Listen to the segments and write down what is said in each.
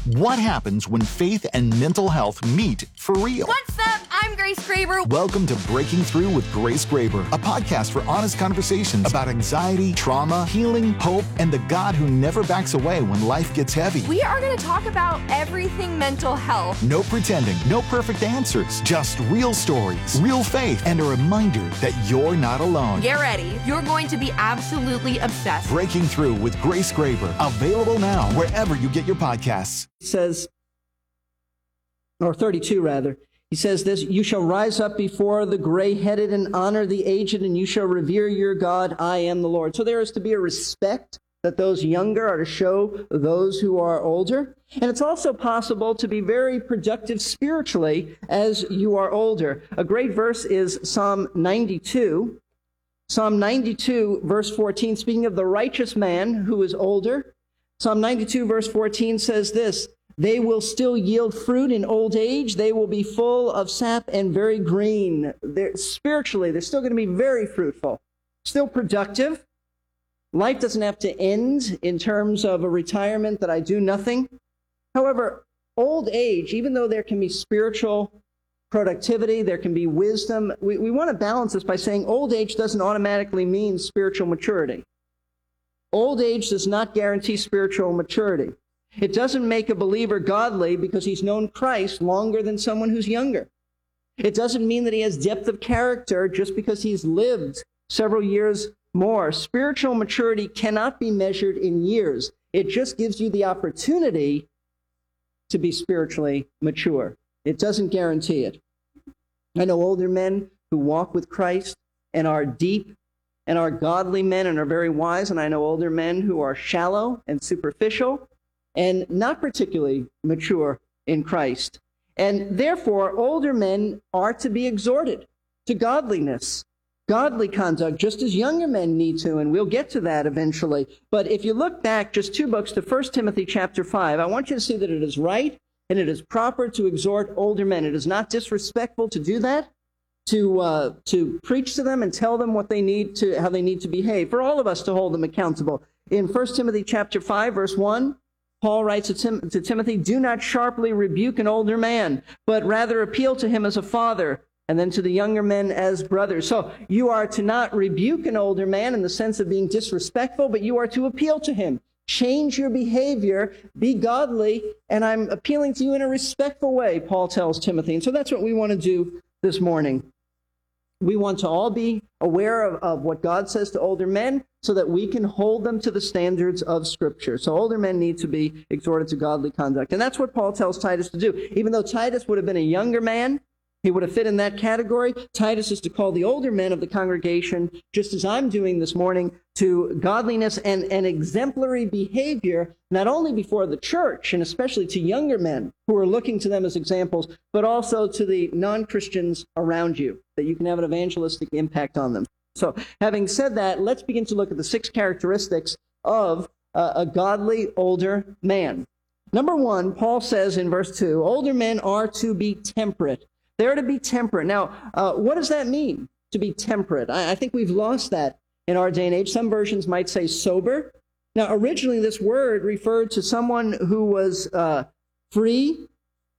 What happens when faith and mental health meet for real? What's up? I'm Grace Graber. Welcome to Breaking Through with Grace Graber, a podcast for honest conversations about anxiety, trauma, healing, hope, and the God who never backs away when life gets heavy. We are going to talk about everything mental health. No pretending, no perfect answers, just real stories, real faith, and a reminder that you're not alone. Get ready. You're going to be absolutely obsessed. Breaking Through with Grace Graber, available now wherever you get your podcasts. He says, or 32 rather, he says this, "You shall rise up before the gray-headed and honor the aged, and you shall revere your God. I am the Lord." So there is to be a respect that those younger are to show those who are older. And it's also possible to be very productive spiritually as you are older. A great verse is Psalm 92. Psalm 92, verse 14, speaking of the righteous man who is older, Psalm 92, verse 14 says this, "They will still yield fruit in old age. They will be full of sap and very green." Spiritually, they're still going to be very fruitful, still productive. Life doesn't have to end in terms of a retirement that I do nothing. However, old age, even though there can be spiritual productivity, there can be wisdom, we want to balance this by saying old age doesn't automatically mean spiritual maturity. Old age does not guarantee spiritual maturity. It doesn't make a believer godly because he's known Christ longer than someone who's younger. It doesn't mean that he has depth of character just because he's lived several years more. Spiritual maturity cannot be measured in years. It just gives you the opportunity to be spiritually mature. It doesn't guarantee it. I know older men who walk with Christ and are deep and are godly men and are very wise, and I know older men who are shallow and superficial and not particularly mature in Christ. And therefore, older men are to be exhorted to godliness, godly conduct, just as younger men need to, and we'll get to that eventually. But if you look back just 2 books to 1 Timothy chapter 5, I want you to see that it is right and it is proper to exhort older men. It is not disrespectful to do that, to preach to them and tell them what they need to, how they need to behave, for all of us to hold them accountable. In 1 Timothy chapter 5, verse 1, Paul writes to Timothy, "Do not sharply rebuke an older man, but rather appeal to him as a father, and then to the younger men as brothers." So you are to not rebuke an older man in the sense of being disrespectful, but you are to appeal to him. Change your behavior, be godly, and I'm appealing to you in a respectful way, Paul tells Timothy. And so that's what we want to do this morning. We want to all be aware of what God says to older men so that we can hold them to the standards of Scripture. So older men need to be exhorted to godly conduct. And that's what Paul tells Titus to do. Even though Titus would have been a younger man, he would have fit in that category. Titus is to call the older men of the congregation, just as I'm doing this morning, to godliness and exemplary behavior, not only before the church, and especially to younger men who are looking to them as examples, but also to the non-Christians around you, that you can have an evangelistic impact on them. So, having said that, let's begin to look at the 6 characteristics of a godly older man. Number 1, Paul says in verse 2, older men are to be temperate. They're to be temperate. Now, what does that mean, to be temperate? I think we've lost that in our day and age. Some versions might say sober. Now, originally, this word referred to someone who was free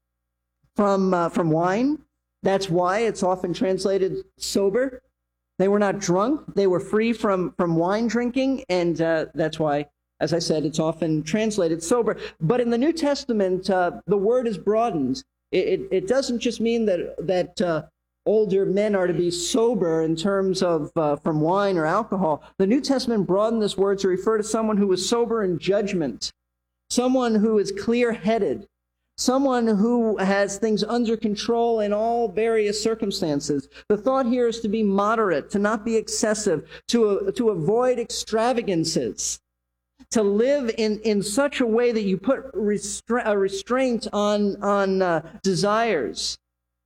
from wine. That's why it's often translated sober. They were not drunk. They were free from wine drinking, and that's why, as I said, it's often translated sober. But in the New Testament, the word is broadened. It doesn't just mean that older men are to be sober in terms of from wine or alcohol. The New Testament broadened this word to refer to someone who is sober in judgment, someone who is clear-headed, someone who has things under control in all various circumstances. The thought here is to be moderate, to not be excessive, to avoid extravagances, to live in such a way that you put a restraint on desires.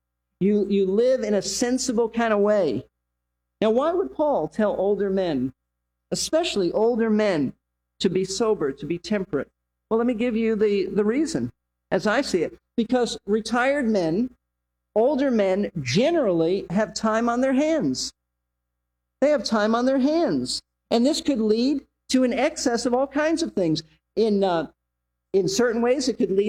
You live in a sensible kind of way. Now, why would Paul tell older men, especially older men, to be sober, to be temperate? Well, let me give you the reason, as I see it. Because retired men, older men, generally have time on their hands. They have time on their hands. And this could lead to an excess of all kinds of things. In certain ways, it could lead